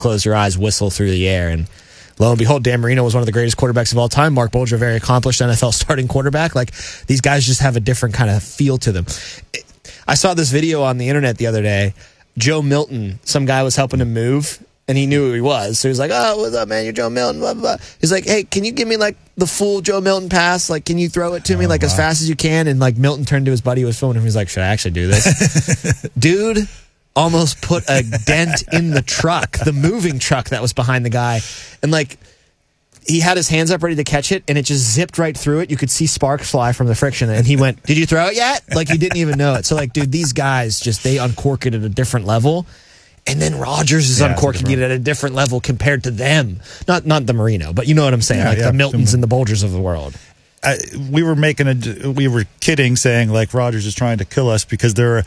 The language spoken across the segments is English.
close your eyes, whistle through the air, and lo and behold, Dan Marino was one of the greatest quarterbacks of all time. Mark Bulger, a very accomplished NFL starting quarterback. Like, these guys just have a different kind of feel to them. I saw this video on the internet the other day. Joe Milton, some guy was helping him move, and he knew who he was. So he was like, "Oh, what's up, man? You're Joe Milton, blah, blah, blah." He's like, "Hey, can you give me, like, the full Joe Milton pass? Like, can you throw it to me, like, as fast as you can?" And, like, Milton turned to his buddy who was filming him. He's like, "Should I actually do this?" Dude almost put a dent in the truck, the moving truck that was behind the guy. And, like, he had his hands up ready to catch it, and it just zipped right through it. You could see sparks fly from the friction. And he went, "Did you throw it yet?" Like, he didn't even know it. So, like, dude, these guys just, they uncork it at a different level. And then Rodgers is uncorking it at a different level compared to them. Not the Marino, but you know what I'm saying. The Miltons and the Bulgers of the world. We were kidding, saying like Rodgers is trying to kill us because there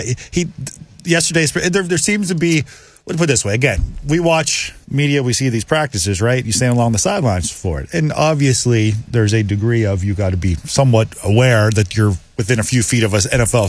seems to be. Let's put it this way. Again, we watch media, we see these practices, right? You stand along the sidelines for it. And obviously, there's a degree of you got to be somewhat aware that you're within a few feet of an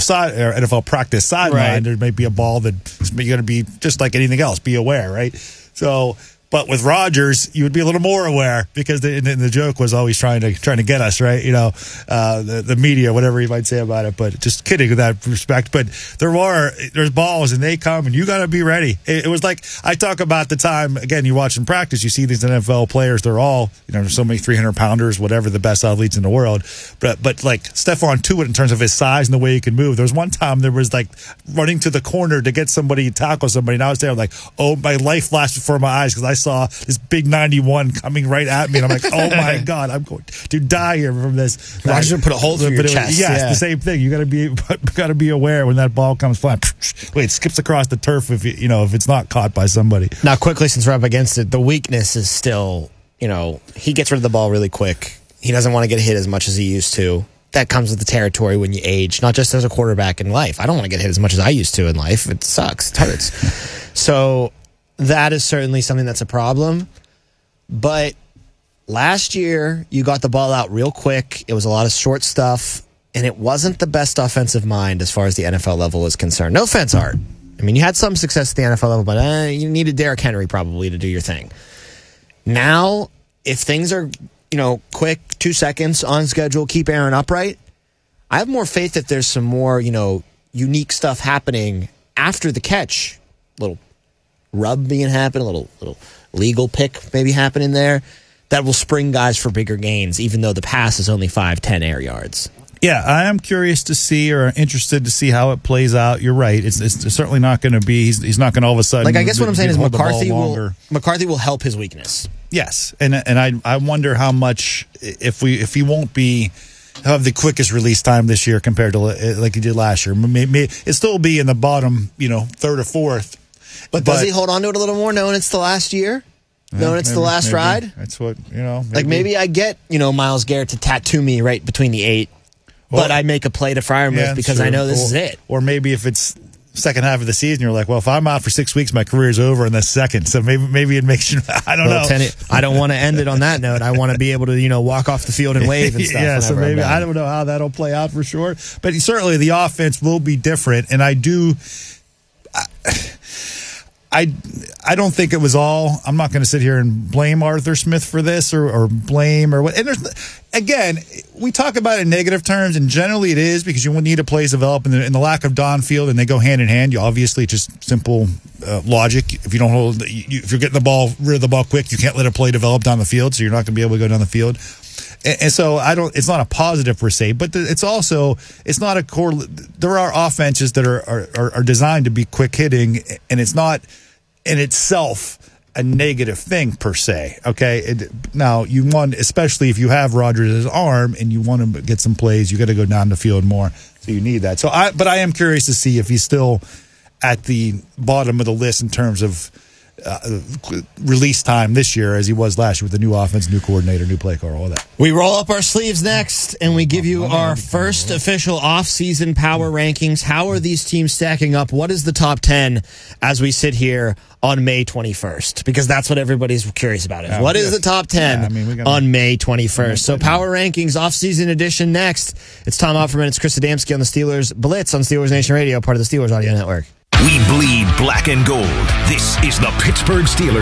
NFL practice sideline. Right. There may be a ball that you're going to be just like anything else, be aware, right? So, but with Rodgers, you would be a little more aware because the joke was always trying to get us, right? You know, the media, whatever you might say about it. But just kidding with that respect. But there's balls and they come and you got to be ready. It was like I talk about the time again. You watch in practice, you see these NFL players. They're all so many 300-pounders, whatever, the best athletes in the world. But like Stephon Tuitt in terms of his size and the way he can move. There was one time there was like running to the corner to get somebody, tackle somebody. And I was there like, oh, my life flashed before my eyes because I saw this big 91 coming right at me, and I'm like, "Oh my God, I'm going to die here from this." Rodgers put a hole through your chest. Yes, the same thing. You got to be aware when that ball comes flying. Wait, it skips across the turf if if it's not caught by somebody. Now, quickly, since we're up against it, the weakness is still, he gets rid of the ball really quick. He doesn't want to get hit as much as he used to. That comes with the territory when you age, not just as a quarterback in life. I don't want to get hit as much as I used to in life. It sucks. It hurts. So that is certainly something that's a problem. But last year, you got the ball out real quick. It was a lot of short stuff, and it wasn't the best offensive mind as far as the NFL level is concerned. No offense, Art. I mean, you had some success at the NFL level, but you needed Derrick Henry probably to do your thing. Now, if things are, quick, 2 seconds, on schedule, keep Aaron upright, I have more faith that there's some more, unique stuff happening after the catch. Little rub being happen, a little legal pick maybe happening there that will spring guys for bigger gains, even though the pass is only 5-10 air yards. Yeah, I am curious to see or interested to see how it plays out. You're right. It's certainly not going to be. He's not going to all of a sudden. Like, I guess what I'm saying is McCarthy will help his weakness. Yes, and I wonder how much if he won't be have the quickest release time this year compared to like he did last year. Maybe it still be in the bottom, third or fourth. But does he hold on to it a little more, knowing it's the last year? Knowing it's the last ride? That's what, Like, maybe I get, Myles Garrett to tattoo me right between the 8, but I make a play to Freiermuth because I know this is it. Or maybe if it's second half of the season, you're like, well, if I'm out for 6 weeks, my career's over in the second. So maybe it makes you, I don't know. I don't want to end it on that note. I want to be able to, walk off the field and wave and stuff. Yeah, so maybe, I don't know how that'll play out for sure. But certainly the offense will be different. And I don't think it was all. I'm not going to sit here and blame Arthur Smith for this or blame or what. And again, we talk about it in negative terms, and generally it is because you need a plays develop, and the lack of downfield, and they go hand in hand. You obviously just simple logic. If you don't hold, if you're getting rid of the ball quick, you can't let a play develop down the field, so you're not going to be able to go down the field. And so it's not a positive per se, but it's not a core. There are offenses that are designed to be quick hitting, and it's not in itself a negative thing per se. Okay. Now you want, especially if you have Rodgers' arm and you want to get some plays, you got to go down the field more. So you need that. But I am curious to see if he's still at the bottom of the list in terms of release time this year as he was last year with the new offense, new coordinator, new play caller, all that. We roll up our sleeves next and we give you our first official off-season power rankings. How are these teams stacking up? What is the top 10 as we sit here on May 21st? Because that's what everybody's curious about. What is the top 10 on May 21st? So power rankings, off-season edition next. It's Tom Opferman. It's Chris Adamski on the Steelers Blitz on Steelers Nation Radio, part of the Steelers Audio Network. We bleed black and gold. This is the Pittsburgh Steelers